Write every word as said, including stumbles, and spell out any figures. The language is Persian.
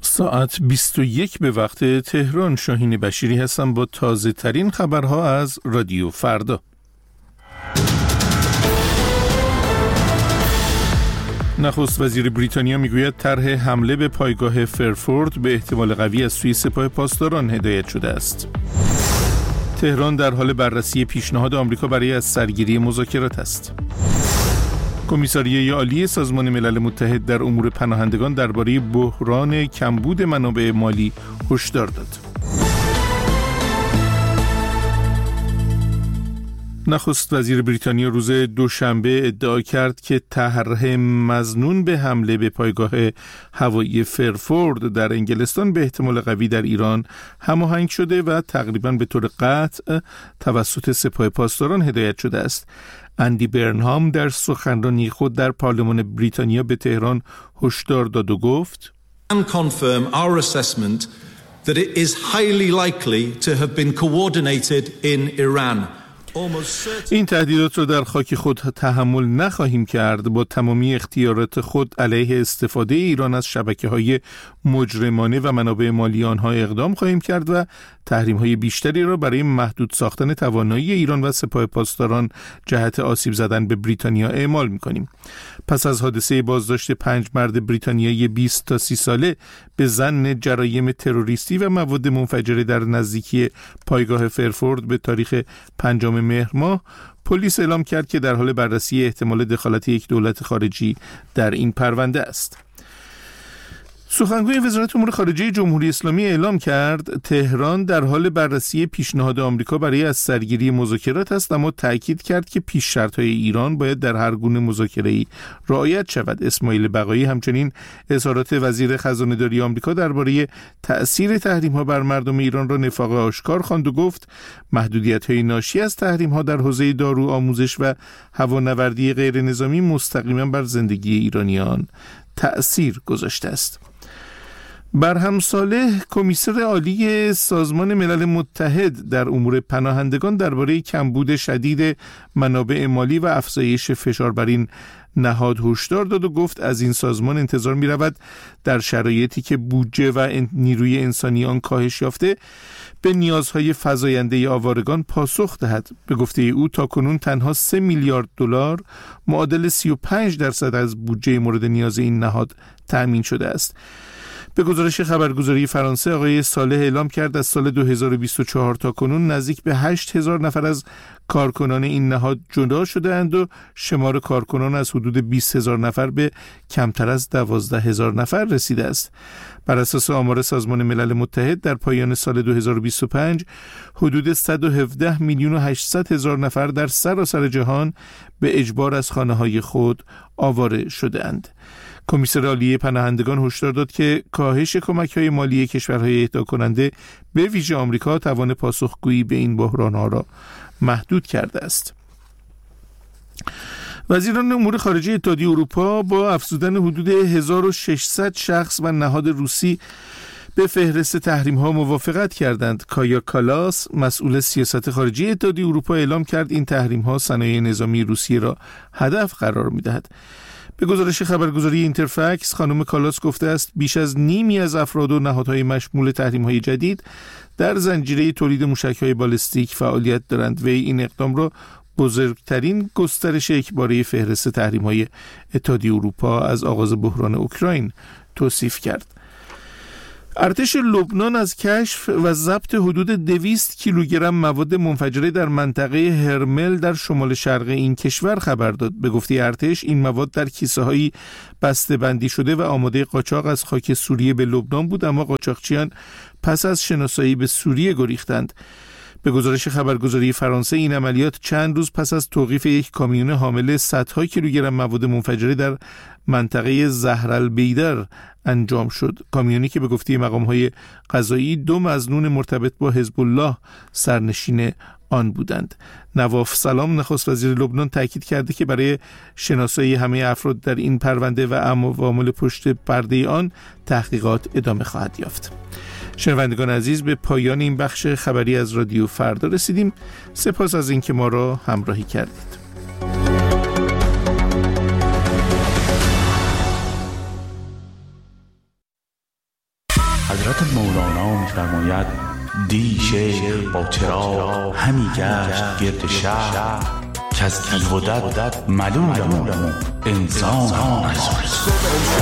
ساعت بیست و یک به وقت تهران. شاهین بشیری هستم با تازه ترین خبرها از رادیو فردا. نخست وزیر بریتانیا میگوید طرح حمله به پایگاه فرفورد به احتمال قوی از سوی سپاه پاسداران هدایت شده است. تهران در حال بررسی پیشنهاد آمریکا برای از سرگیری مذاکرات است. کمیساریه عالی سازمان ملل متحد در امور پناهندگان درباره بحران کمبود منابع مالی هشدار داد. نخست وزیر بریتانیا روز دوشنبه ادعا کرد که طرح مظنون به حمله به پایگاه هوایی فرفورد در انگلستان به احتمال قوی در ایران هماهنگ شده و تقریباً به طور قطع توسط سپاه پاسداران هدایت شده است. اندی برنهام در سخنرانی خود در پارلمان بریتانیا به تهران هشدار داد و گفت: and confirm our assessment that it is highly likely to have been coordinated in Iran. این تهدیدات را در خاک خود تحمل نخواهیم کرد. با تمامی اختیارات خود علیه استفاده ایران از شبکه‌های مجرمانه و منابع مالی آنها اقدام خواهیم کرد و تحریم‌های بیشتری را برای محدود ساختن توانایی ایران و سپاه پاسداران جهت آسیب زدن به بریتانیا اعمال می‌کنیم. پس از حادثه بازداشت پنج مرد بریتانیایی بیست تا سی ساله به ظن جرایم تروریستی و مواد منفجره در نزدیکی پایگاه فرفورد به تاریخ پنجم مهر ماه، پلیس اعلام کرد که در حال بررسی احتمال دخالت یک دولت خارجی در این پرونده است. سخنگوی وزارت امور خارجه جمهوری اسلامی اعلام کرد تهران در حال بررسی پیشنهاد آمریکا برای از سرگیری مذاکرات است، اما تأکید کرد که پیش شرط‌های ایران باید در هر گونه مذاکره‌ای رعایت شود. اسماعیل بقایی همچنین اظهارات وزیر خزانه‌داری آمریکا درباره تأثیر تحریم‌ها بر مردم ایران را نفاق آشکار خواند و گفت محدودیت‌های ناشی از تحریم‌ها در حوزه دارو، آموزش و هوانوردی غیر نظامی مستقیما بر زندگی ایرانیان تأثیر گذاشته است. برهم صالح، کمیسر عالی سازمان ملل متحد در امور پناهندگان درباره کمبود شدید منابع مالی و افزایش فشار بر این نهاد هشدار داد و گفت از این سازمان انتظار می رود در شرایطی که بودجه و نیروی انسانی آن کاهش یافته به نیازهای فزاینده آوارگان پاسخ دهد. به گفته او تاکنون تنها سه میلیارد دلار معادل سی و پنج درصد از بودجه مورد نیاز این نهاد تأمین شده است. به گزارش خبرگزاری فرانسه، آقای صالح اعلام کرد از سال دو هزار و بیست و چهار تا کنون نزدیک به هشت هزار نفر از کارکنان این نهاد جدا شده اند و شمار کارکنان از حدود بیست هزار نفر به کمتر از دوازده هزار نفر رسیده است. بر اساس آمار سازمان ملل متحد در پایان سال دو هزار و بیست و پنج حدود صد و هفده میلیون و هشتصد هزار نفر در سراسر جهان به اجبار از خانه‌های خود آواره شده اند. کمیسر عالی پناهندگان هشدار داد که کاهش کمک‌های مالی کشورهای اهدا کننده به ویژه آمریکا توان پاسخگویی به این بحران‌ها را محدود کرده است. وزیران امور خارجه اتحادیه اروپا با افزودن حدود هزار و ششصد شخص و نهاد روسی به فهرست تحریم‌ها موافقت کردند. کایا کالاس، مسئول سیاست خارجی اتحادیه اروپا، اعلام کرد این تحریم‌ها صنایع نظامی روسیه را هدف قرار می‌دهد. به گزارش خبرگزاری اینترفکس، خانم کالاس گفته است بیش از نیمی از افراد و نهادهای مشمول تحریم‌های جدید در زنجیره تولید موشک‌های بالستیک فعالیت دارند و این اقدام را بزرگترین گسترش اجباری فهرست تحریم‌های اتحادیه اروپا از آغاز بحران اوکراین توصیف کرد. ارتش لبنان از کشف و ضبط حدود دویست کیلوگرم مواد منفجره در منطقه هرمل در شمال شرق این کشور خبر داد. به گفته ارتش این مواد در کیسه‌هایی بسته‌بندی شده و آماده قاچاق از خاک سوریه به لبنان بود، اما قاچاقچیان پس از شناسایی به سوریه گریختند. به گزارش خبرگزاری فرانسه این عملیات چند روز پس از توقیف یک کامیون حامل صدها کیلوگرم مواد منفجره در منطقه زهرالبیدر انجام شد. کامیونی که به گفته مقام‌های قضایی دو مظنون مرتبط با حزب الله سرنشین آن بودند. نواف سلام، نخست وزیر لبنان، تاکید کرده که برای شناسایی همه افراد در این پرونده و عوامل پشت پرده آن تحقیقات ادامه خواهد یافت. شنوندگان عزیز، به پایان این بخش خبری از رادیو فردا رسیدیم. سپاس از اینکه ما را همراهی کردید. حضرت مولانا می‌فرماید دی شیخ با چراغ همی گشت گرد شهر که از تیغ و دد ملولم انسان